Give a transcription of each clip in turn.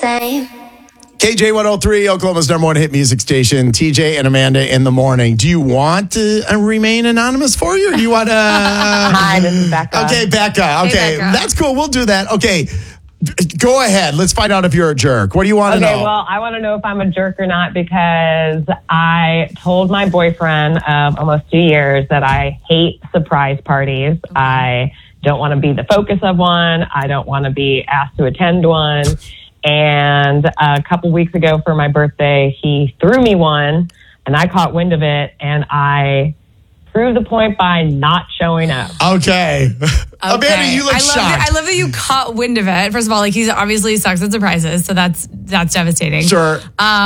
same. KJ 103, Oklahoma's number one hit music station. TJ and Amanda in the morning. Do you want to remain anonymous for you? Or do you want to... Hi, this is Becca. Okay, Becca. Okay, Hey, Becca. That's cool. We'll do that. Okay, go ahead. Let's find out if you're a jerk. What do you want to know? Okay, well, I want to know if I'm a jerk or not because I told my boyfriend of almost 2 years that I hate surprise parties. I don't want to be the focus of one. I don't want to be asked to attend one. And a couple weeks ago for my birthday, he threw me one, and I caught wind of it, and I proved the point by not showing up. Okay. Amanda, you look shocked. I love that you caught wind of it. First of all, like he obviously sucks at surprises, so that's devastating. Sure.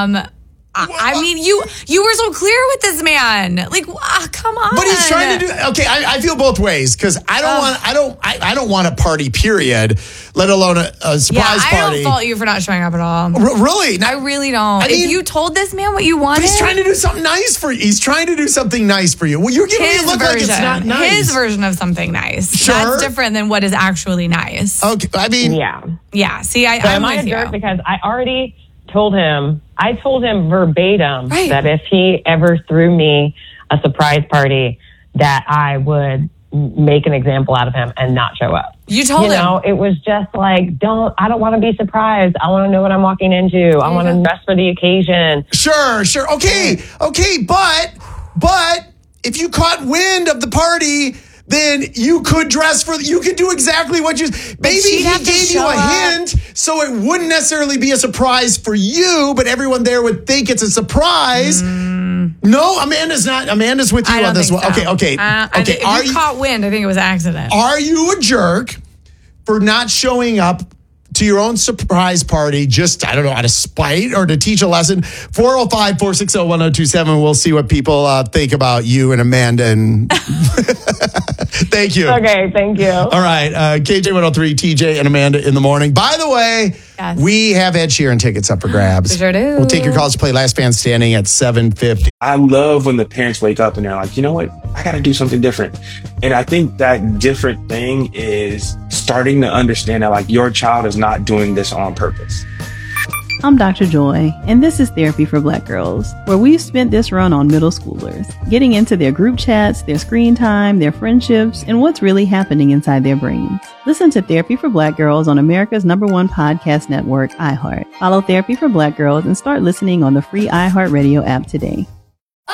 I mean, you were so clear with this man. Like, come on. But he's trying to do. Okay, I feel both ways because I don't want a party. Period. Let alone a surprise party. I don't fault you for not showing up at all. Really? I really don't. If you told this man what you wanted, but he's trying to do something nice for you. He's trying to do something nice for you. Well, you're giving me a look like it's not nice. His version of something nice. Sure. That's different than what is actually nice. Okay, I mean, yeah. See, I'm am I with a jerk you. because I already told him. I told him verbatim that if he ever threw me a surprise party, that I would make an example out of him and not show up. You told him. You know, it was just like, I don't want to be surprised. I want to know what I'm walking into. I want to dress for the occasion. Sure. Okay, but if you caught wind of the party, then you could you could do exactly what maybe he gave you a hint so it wouldn't necessarily be a surprise for you, but everyone there would think it's a surprise. No, Amanda's with you on this one. So. Okay. If you caught wind, I think it was an accident. Are you a jerk for not showing up to your own surprise party, just, I don't know, out of spite or to teach a lesson? 405-460-1027. We'll see what people think about you and Amanda. And thank you. Okay, thank you. All right. KJ 103, TJ and Amanda in the morning. By the way, we have Ed Sheeran tickets up for grabs. We sure do. We'll take your calls to play Last Man Standing at 7:50. I love when the parents wake up and they're like, you know what? I got to do something different. And I think that different thing is starting to understand that like your child is not doing this on purpose. I'm Dr. Joy, and this is Therapy for Black Girls, where we've spent this run on middle schoolers, getting into their group chats, their screen time, their friendships, and what's really happening inside their brains. Listen to Therapy for Black Girls on America's #1 podcast network, iHeart. Follow Therapy for Black Girls and start listening on the free iHeartRadio app today.